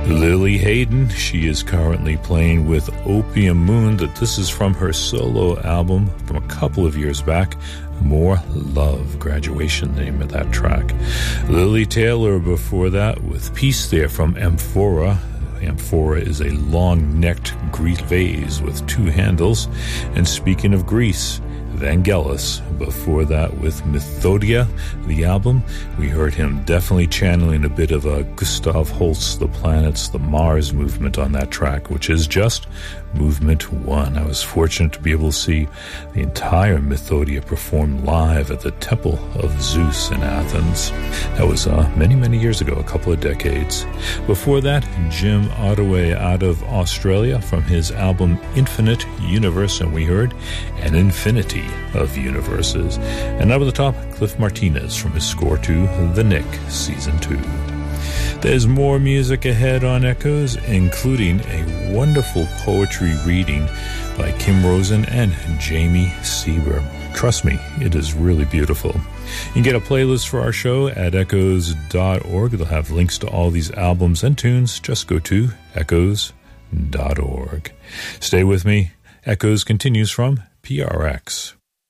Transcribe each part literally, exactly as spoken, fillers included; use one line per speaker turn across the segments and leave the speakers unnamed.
Lily Hayden, she is currently playing with Opium Moon. That this is from her solo album from a couple of years back, More Love, Graduation, the name of that track. Lily Taylor before that with Peace there from Amphora. Amphora is a long-necked Greek vase with two handles. And speaking of Greece, Vangelis before that with Methodia, the album. We heard him definitely channeling a bit of a Gustav Holst, The Planets, the Mars movement on that track, which is just Movement One. I was fortunate to be able to see the entire Methodia perform live at the Temple of Zeus in Athens. That was uh, many, many years ago, a couple of decades. Before that, Jim Ottaway out of Australia from his album Infinite Universe, and we heard An Infinity of Universes. And over the top, Cliff Martinez from his score to The Nick, Season two. There's more music ahead on Echoes, including a wonderful poetry reading by Kim Rosen and Jamie Sieber. Trust me, it is really beautiful. You can get a playlist for our show at echoes dot org. They'll have links to all these albums and tunes. Just go to echoes dot org. Stay with me. Echoes continues from P R X.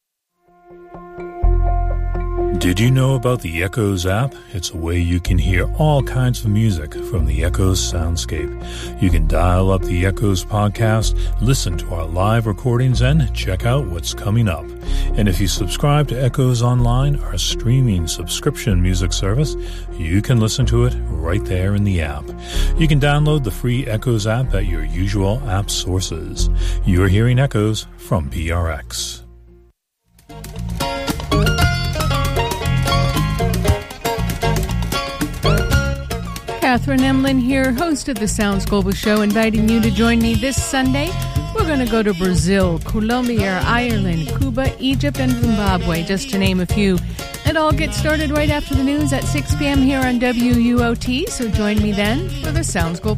Did you know about the Echoes app? It's a way you can hear all kinds of music from the Echoes soundscape. You can dial up the Echoes podcast, listen to our live recordings, and check out what's coming up. And if you subscribe to Echoes Online, our streaming subscription music service, you can listen to it right there in the app. You can download the free Echoes app at your usual app sources. You're hearing Echoes from P R X.
Catherine Emlin here, host of the Sounds Global Show, inviting you to join me this Sunday. We're going to go to Brazil, Colombia, Ireland, Cuba, Egypt, and Zimbabwe, just to name a few. It all gets started right after the news at six p.m. here on W U O T, so join me then for the Sounds Global